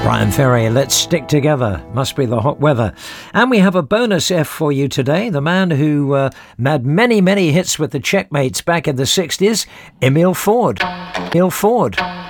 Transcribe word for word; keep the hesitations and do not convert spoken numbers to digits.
Brian Ferry, Let's Stick Together. Must be the hot weather. And we have a bonus F for you today. The man who uh, had many, many hits with the Checkmates back in the sixties, Emile Ford. Emile Ford.